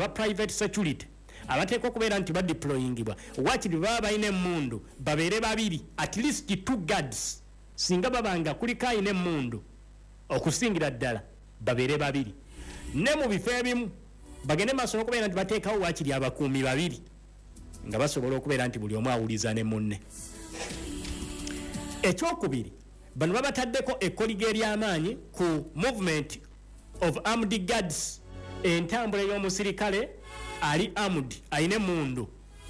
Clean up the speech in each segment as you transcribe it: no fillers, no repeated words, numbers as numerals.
aba private security abateekwa okubeera nti badeployingibwa wakiri baba balina emmundu babeere babiri at least 2 guards singa babanga kuliko ayina emmundu okusingira ddala babeere babiri ne mu bifo ebimu bagende maaso n'okubeera nti bateekawo wakiri abakuumi babiri nga basobola okubeera nti buli omu awuliza ne munne. Ekyokubiri bano babataddeko ekkoliga ery'amaanyi ku movement of armed guards entambula y'omusirikale ali armed ayine mundu.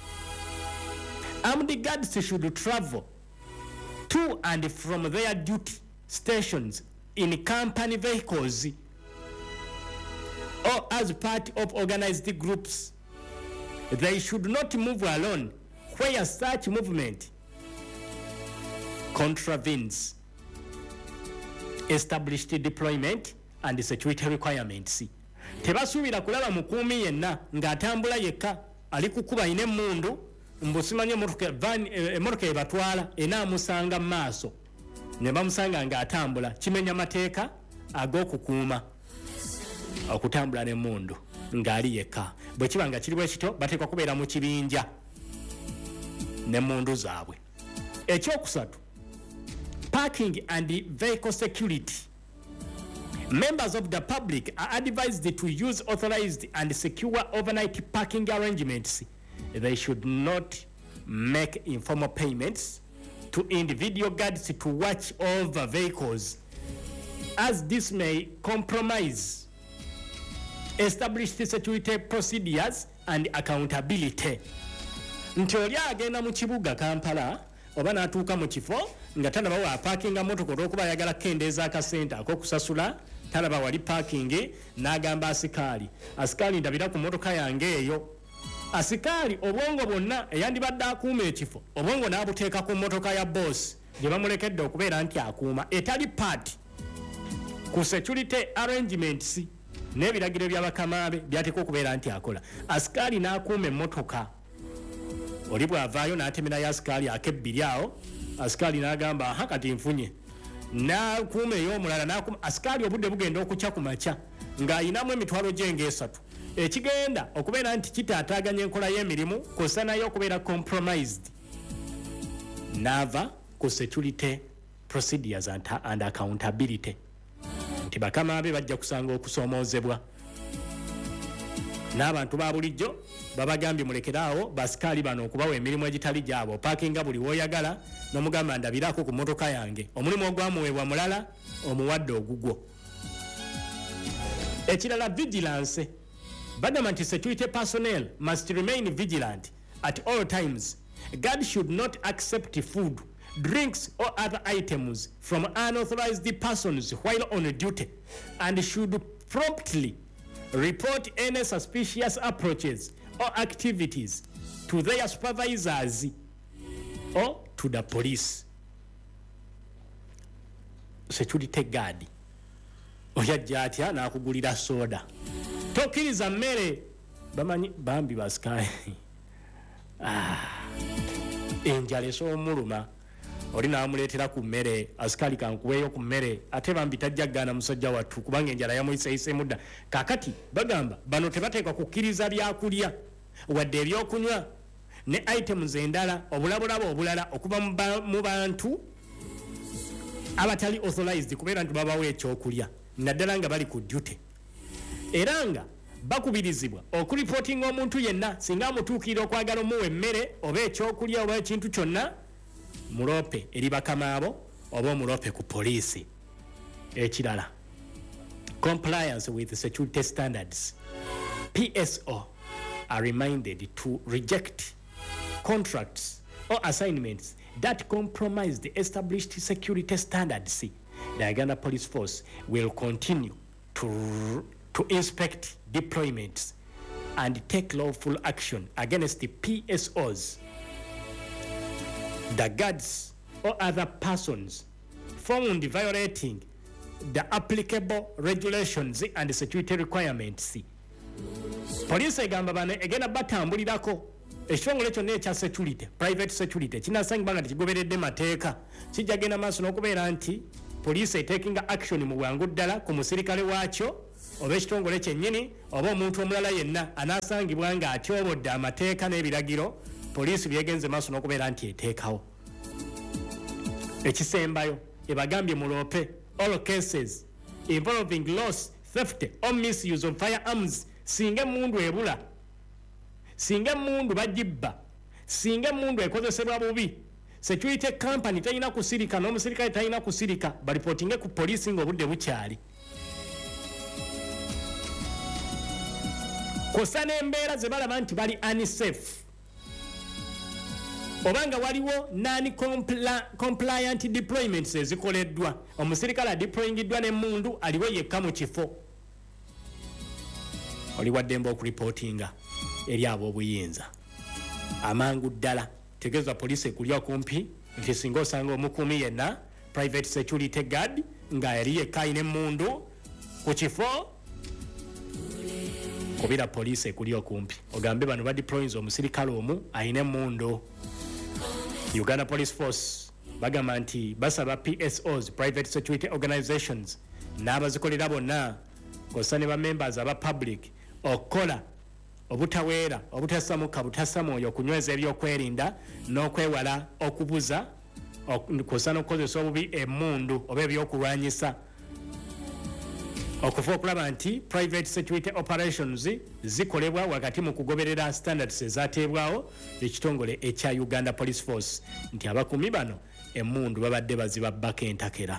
Armed guards should travel to and from their duty stations in company vehicles or as part of organized groups. They should not move alone where such movement contravenes established deployment and security requirements. Tebasuubira kulaba mukuumi yenna ng'atambula yekka ali kukuba ine mundu mbusimanye emotoka ebatwala enaamusanga mu maaso ne bamusanga ng'atambula kimenya mateeka ag'okukuuma okutambula ne mundu ng'ali yekka. Bwe kiba nga kiri bwe kityo bateekwa kubeera mu kibinja ne mundu zaabwe. Ekyokusatu, parking and vehicle security. Members of the public are advised to use authorized and secure overnight parking arrangements. They should not make informal payments to individual guards to watch over vehicles, as this may compromise established security procedures and accountability. Nti oli agenda mu kibuga Kampala oba n'atuuka mu kifo nga tanaba wa parkinga motoka olw'okuba ayagala kukendeeza akasente ak'okusasula, talaba wali parking n'agamba asikaali ndabira ku motoka yange eyo. Asikaali obwongo bwonna eyandibadde akuuma ekifo obwongo n'abuteeka ku motoka ya boss gye bamulekedde okubeera nti akuuma etali part ku security arrangements n'ebiragiro by'abakamaabe byateekwa okubeera nti akola. Asikaali n'akuuma emmotoka oli bw'avaayo n'atemerayo asikaali akebbiri awo, asikaali n'agamba kati nfunye, n'akuuma ey'omulala n'akuuma. Asikaali obudde bugenda okukya ku makya ng'ayinamu emitwalo gye ng'esatu ekigenda okubeera nti kitaataaganya enkola y'emirimu kosa nayo okubeera compromised, n'ava ku security procedures and accountability nti bakamaabe bajja kusanga okusoomoozebwa. N'abantu ba bulijjo babagambye mulekeraawo basikaali bano okubawa emirimu egitali gyabo, parkinga buli w'oyagala n'omugamba ndabirako ku motoka yange, omulimu ogwamuweebwa mulala omuwadde ogugwo. Ekirala, vigilance. Bagamba nti security personnel must remain vigilant at all times. Guards should not accept food, drinks or other items from unauthorized persons while on duty, and should promptly report any suspicious approaches or activities to their supervisors or to the police. Security guard oyajja atya n'akugulira soda, tokkiriza mmere, bamanyi bambi basikaali enjala esoomuluma oli n'amuleetera ku mmere, asikaali kankuweeyo ku mmere, ate bambi tajja ggaana musajja wattu kubanga enjala yamuyiseyiseemu dda. Kaakati bagamba bano tebateekwa kukkiriza byakulya wadde ebyokunywa ne items endala obulabulabo obulala okuva mu bantu abatali authorized kubeera nti babawo ekyokulya naddala nga bali ku duty, era nga bakubirizibwa okuripotinga omuntu yenna singa amutuukirira okwagala omuwa emmere oba ekyokulya oba ekintu kyonna mulope eri bakamaabo oba omulope ku poliisi. Ekirala, compliance with security standards. PSO are reminded to reject contracts or assignments that compromise the established security standards. The Uganda Police Force will continue to inspect deployments and take lawful action against the PSOs, the guards or other persons found violating the applicable regulations and security requirements. Police egamba bano egenda batambulirako ekitongole kyonna ekya security, private security kinasangibwa nga tekigoberedde mateeka, kijja genda maaso n'okubeera nti police taking action mu bwangu ddala ku musirikale waakyo oba ekitongole kyennyini oba omuntu omulala yenna anaasangibwa nga atyobodde amateeka n'ebiragiro poliisi byegenze maaso n'okubeera nti eteekawo. Ekisembayo ebagambye muloope all cases involving loss, theft or misuse of firearms. Singa emmundu ebula, singa emmundu bagibba, singa emmundu ekozesebwa bubi, security company talina kusirika n'omusirikale talina kusirika balipotinge ku poliisi ng'obudde bukyali. Kosa n'embeera ze balaba nti bali unsafe obanga waliwo non-compliant deployments ezikoleddwa, omusirikale adeployingiddwa n'emmundu aliwo yekka mu kifo, oli waddembe okuripotinga eri ab'obuyinza amangu ddala. Tegeeza poliisi ekulya kumpi nti singa osanga omukuumi yenna private security guard nga eri yekka ayina emmundu ku kifo, kubira poliisi ekulya okumpi ogambe bano badeployinze omusirikale omu ayina emmundu. Uganda Police Force bagamba nti basaba PSOs, private security organizations, n'abazikolera bonna kosa ne bamembers aba public okukola obutaweera, obutasamuka, butasamwoyo, okunyweza ebyokwerinda n'okwewala okubuza kosa n'okukozesa obubi emmundu oba ebyokulwanyisa, okufa okulaba nti private security operations zikolebwa wakati mu kugoberera standards ezateebwawo ekitongole ekya Uganda Police Force, nti abakuumi bano emmundu babadde baziba bbaka entakera.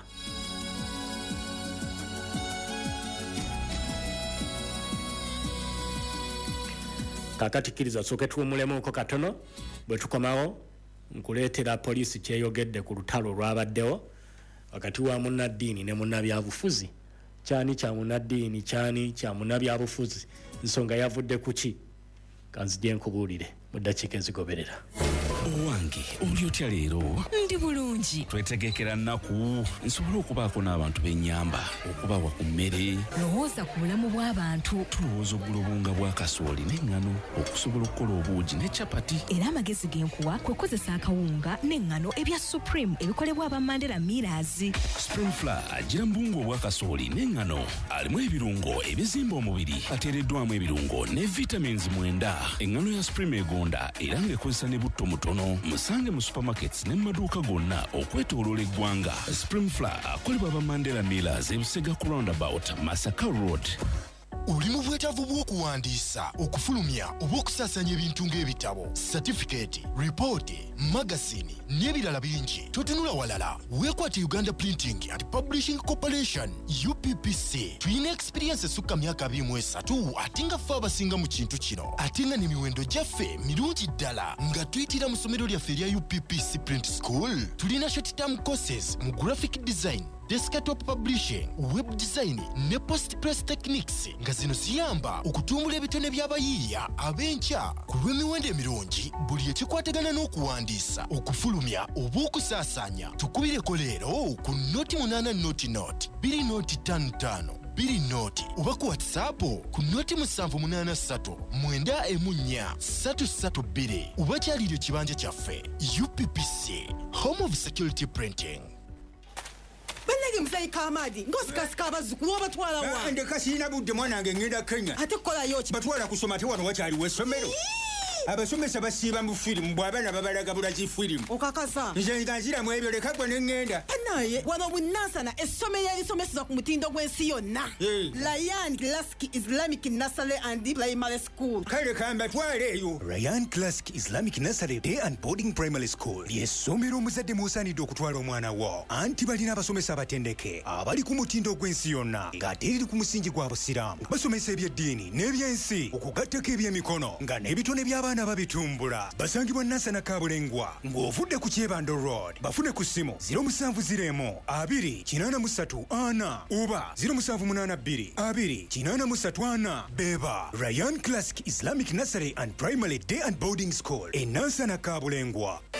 Kakati kkiriza sooke tuwumulemuko katono bwe tukomawo nkuleetera poliisi kyeyogedde ku lutalo olwabaddewo wakati wa munnaddiini ne munnabyabufuzi. Kyani kya munnaddiini, kyani kya munnabyabufuzi, nsonga yavudde ku ki? Kanzije nkubuulire mu ddakiika ezigoberera. Owange oli otya leero? Ndi bulungi. Twetegekera nnaku nsobola okubaako n'abantu b'ennyamba okubawa ku mmere. Lowooza ku bulamu bw'abantu. Tulowooza oggula obunga bwa kasooli n'eŋŋano okusobola okukola obuugi ne capati. Era amagezi genkuwa kwe kukozesa akawunga n'eŋŋano ebya Supreme ebikolebwa aba Mandela Millers. Spring Flour agira mbungu obwa kasooli n'eŋŋano alimu ebirungo ebizimba omubiri, ateereddwamu ebirungo ne vitamins 9. Eŋŋano ya Supreme egonda era ng'ekozesa ne butto mutono. Musange mu supermarkets ne maduuka gonna okwetooloola eggwanga. Spring Flour akolebwa aba Mandela Millers ebusega ku roundabout Masaka Road. Oli mu bwetaavu bw'okuwandiisa, okufulumya oba okusaasanya ebintu ng'ebitabo, certificate, report, magazine n'ebirala bingi. Totunula walala. Weekwate Uganda Printing and Publishing Corporation, UPPC. Tuyina experience esukka myaka 23 ate nga ffe abasinga mu kintu kino. Ate nga n'emiwendo gyaffe mirungi ddala nga tuyitira mu ssomero lyaffe erya UPPC Print School. Tulina short-term courses mu graphic design, desktop publishing, web design ne post press techniques nga zino ziyamba okutumbula ebitone by'abayiiya ab'enkya ku lw'emiwendo emirungi buli ekikwatagana n'okuwandiisa, okufulumya oba okusaasanya. Tukubireko leero ku noti 8 noti 255 2 noti oba ku WhatsApp ku noti 783 914 332 oba kyaliryo kibanja kyaffe UPPC, Home of Security Printing. Bannage musayi Kamadi ngosikasika abazzukulu obatwala wa ndeka sirina budde mwanange ngenda Kenya ate kukolayo ki batwala kusoma te wano wakyaliwo essomero. Abasomesa basiiba mu firimu bw'abaana babalaga bulaki firimu. Okakasa nze nga nziramu ebyo leka gwe ne ŋŋenda. Naye wano bunansana essomero erisomeseza ku mutindo gw'ensi yonna. Ryan Classic Islamic Nursery and Primary School. Kale kambatwale eyo. Ryan Classic Islamic Nursery Day and Boarding Primary School ly'essomero omuzadde musaanidde okutwala omwana wo. Anti balina abasomesa abatendeke abali ku mutindo gw'ensi yonna ng'ate eriri ku musingi gwa busiraamu. Basomesa ebyeddiini n'ebyensi okugattako ebyemikono nga n'ebitone by'abaana babitumbula. Basangibwa Nansana Kabulengwa ng'ovudde ku Kyebando Road. Bafune ku ssimu 0702 283 4 oba 0782 283 4. Beba Ryan Classic Islamic Nursery and Primary Day and Boarding School e Nansana Kabulengwa.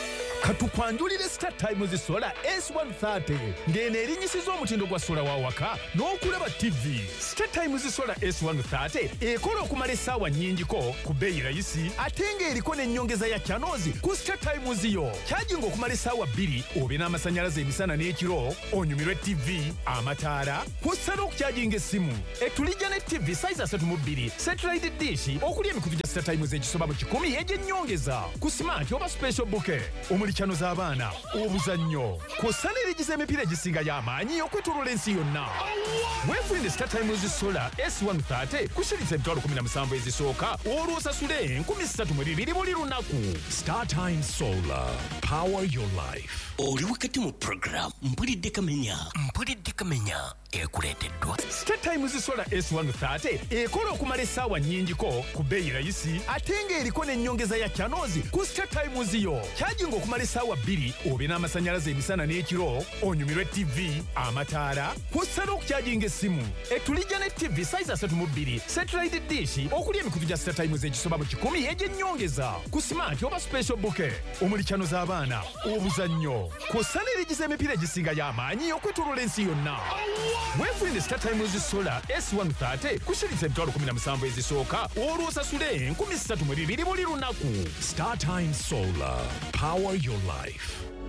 katukwanjulire Star Times Solar S130 ngene erinyisiza omutindo gwa sola wa waka n'okulaba TV. Star Times Solar S130 ekola okumala essaawa nnyingiko ku bbeeyi rayisi ate ng'eriko n'ennyongeza ya channels ku Star Times yo. Kyajinga okumala essaawa 2 obe n'amasannyalaze emisana n'ekiro onyumirwe TV, amataala, kw'ossa n'okukyajinga essimu. Etulijja ne TV size 32 satellite dish okuli emikutu gya Star Times egisoba mu 10 egy'ennyongeza ku smart oba special bouquet omuli channel z'abaana obuzannyo kw'ossa n'erigiza emipiira egisinga y'amaanyi okwetooloola ensi yonna. Weefunire Star Times Solar S130 kusiritsa emitwalo 17 ezisooka olwo osasule 32,200 buli lunaku. Star Times Solar, power your life. Oli wakati mu program mpulidde kamenya ekuleeteddwa Star Times Solar S130 ekola okumala essaawa nnyingiko ku bbeeyi rayisi ate ng'eriko n'ennyongeza ya channels ku Star Times yo. Kyajinga okumala essaawa 2 obe n'amasannyalaze emisana n'ekiro onyumirwe TV, amataala, kw'ossa n'okukyajinga essimu. Etulijja ne TV size 32 satellite dish okuli emikutu gya Star Times egisoba mu 10 egy'ennyongeza ku smart oba special bouquet omuli channel z'abaana obuzannyo kw'ossa n'erigiza emipiira egisinga y'amaanyi okwetooloola ensi yonna. Weefunire Star Times Solar S130 kusiritsa emitwalo 17 ezisooka olwo osasule 32,200 buli lunaku. Star Times Solar, power your life.